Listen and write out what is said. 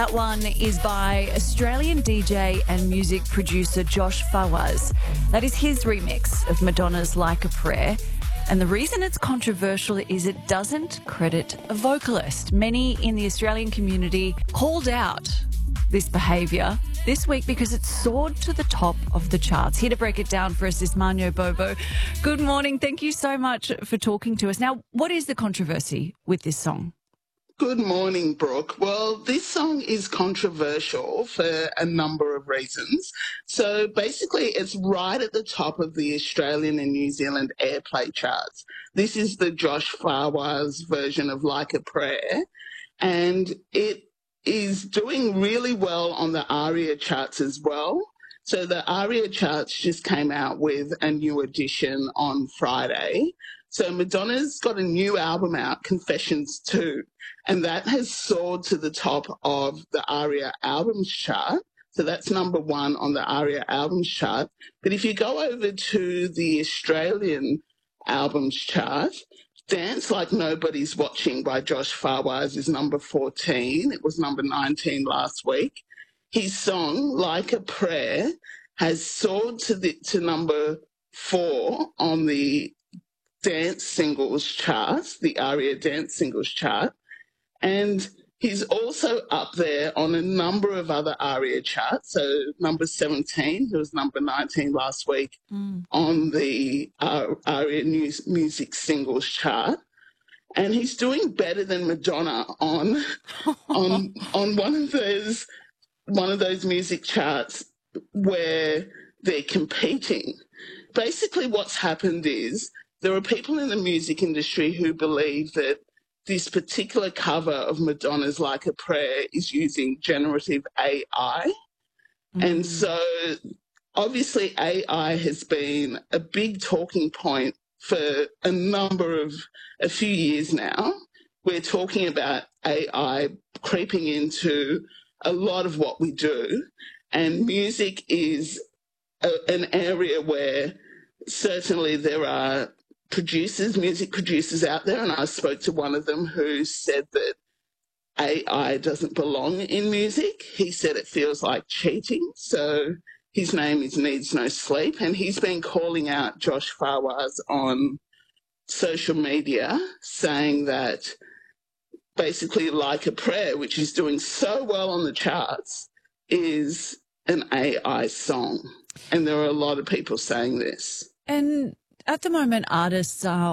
That one is by Australian DJ and music producer Josh Fawaz. That is his remix of Madonna's Like a Prayer. And the reason it's controversial is it doesn't credit a vocalist. Many in the Australian community called out this behaviour this week because it soared to the top of the charts. Here to break it down for us is Manyo Bobo. Good morning. Thank you so much for talking to us. Now, what is the controversy with this song? Good morning, Brooke. Well, this song is controversial for a number of reasons. So basically, it's right at the top of the Australian and New Zealand airplay charts. This is the Josh Fawaz version of Like a Prayer, and it is doing really well on the ARIA charts as well. So the ARIA charts just came out with a new edition on Friday. So Madonna's got a new album out, Confessions 2, and that has soared to the top of the ARIA albums chart. So that's number one on the ARIA albums chart. But if you go over to the Australian albums chart, Dance Like Nobody's Watching by Josh Fawaz is number 14. It was number 19 last week. His song, Like a Prayer, has soared to number 4 on the dance singles chart, the ARIA dance singles chart. And he's also up there on a number of other ARIA charts. So number 17, he was number 19 last week on the ARIA music singles chart. And he's doing better than Madonna on one of those music charts where they're competing. Basically what's happened is there are people in the music industry who believe that this particular cover of Madonna's Like a Prayer is using generative AI. And so obviously AI has been a big talking point for a few years now. We're talking about AI creeping into a lot of what we do, and music is an area where certainly there are music producers out there, and I spoke to one of them who said that AI doesn't belong in music. He said it feels like cheating. So his name is Needs No Sleep, and he's been calling out Josh Fawaz on social media, saying that basically Like a Prayer, which is doing so well on the charts, is an AI song. And there are a lot of people saying this. And at the moment, artists are